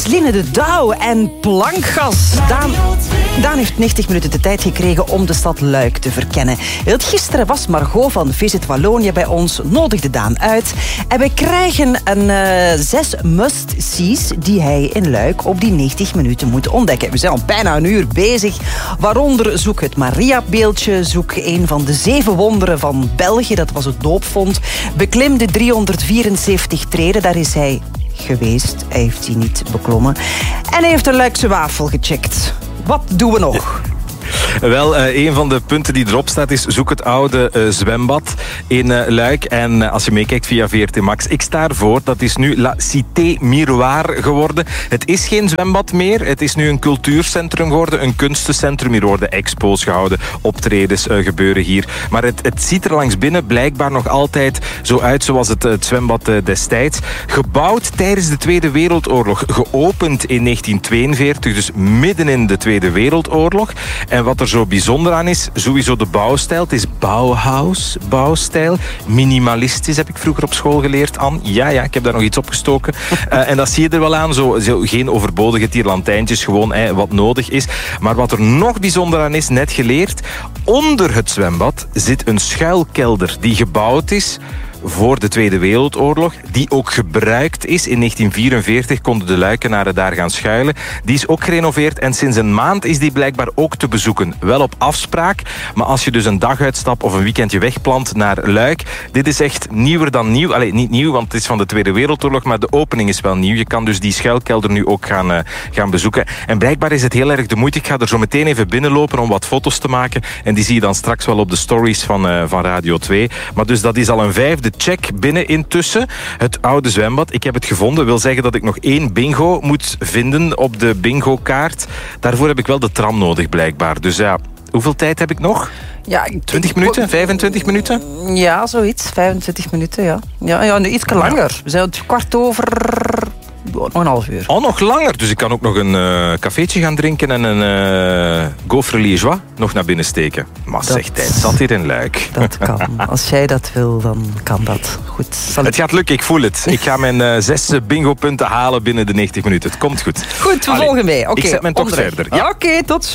Line de Douw en plankgas. Daan heeft 90 minuten de tijd gekregen om de stad Luik te verkennen. Gisteren was Margot van Visit Wallonia bij ons, nodigde Daan uit. En wij krijgen 6 must-sees die hij in Luik op die 90 minuten moet ontdekken. We zijn al bijna een uur bezig. Waaronder zoek het Maria-beeldje, zoek een van de 7 wonderen van België, dat was het doopvond. Beklim de 374 treden, daar is hij geweest. Hij heeft die niet beklommen. En hij heeft een Luikse wafel gecheckt. Wat doen we nog? Wel, een van de punten die erop staat is zoek het oude zwembad in Luik. En als je meekijkt via VRT Max, ik sta ervoor. Dat is nu La Cité Miroir geworden. Het is geen zwembad meer. Het is nu een cultuurcentrum geworden. Een kunstencentrum. Hier worden expos gehouden. Optredens gebeuren hier. Maar het ziet er langs binnen blijkbaar nog altijd zo uit zoals het zwembad destijds. Gebouwd tijdens de Tweede Wereldoorlog. Geopend in 1942. Dus midden in de Tweede Wereldoorlog. En wat er zo bijzonder aan is, sowieso de bouwstijl. Het is Bauhaus-bouwstijl. Minimalistisch heb ik vroeger op school geleerd, Anne. Ja, ik heb daar nog iets opgestoken. En dat zie je er wel aan. Zo geen overbodige tierlantijntjes, gewoon wat nodig is. Maar wat er nog bijzonder aan is, net geleerd. Onder het zwembad zit een schuilkelder die gebouwd is voor de Tweede Wereldoorlog, die ook gebruikt is. In 1944 konden de Luikenaren daar gaan schuilen. Die is ook gerenoveerd en sinds een maand is die blijkbaar ook te bezoeken. Wel op afspraak, maar als je dus een daguitstap of een weekendje wegplant naar Luik, dit is echt nieuwer dan nieuw. Allee, niet nieuw, want het is van de Tweede Wereldoorlog, maar de opening is wel nieuw. Je kan dus die schuilkelder nu ook gaan bezoeken. En blijkbaar is het heel erg de moeite. Ik ga er zo meteen even binnenlopen om wat foto's te maken. En die zie je dan straks wel op de stories van Radio 2. Maar dus dat is al een 5e check binnen intussen. Het oude zwembad, ik heb het gevonden. Wil zeggen dat ik nog 1 bingo moet vinden op de bingo-kaart. Daarvoor heb ik wel de tram nodig, blijkbaar. Dus ja, hoeveel tijd heb ik nog? Ja, 20 minuten? 25 minuten? Ja, zoiets. 25 minuten, ja. Ja, nu iets langer. We zijn het 15:15. Nog een half uur. Oh, nog langer. Dus ik kan ook nog een cafeetje gaan drinken en een gaufre liégeois nog naar binnen steken. Maar zeg, tijd zat hier in Luik. Dat kan. Als jij dat wil, dan kan dat. Goed. Het gaat lukken, ik voel het. Ik ga mijn 6 bingo-punten halen binnen de 90 minuten. Het komt goed. Goed, we volgen mee. Ik zet mijn tocht verder. Ja. Oké, tot zo.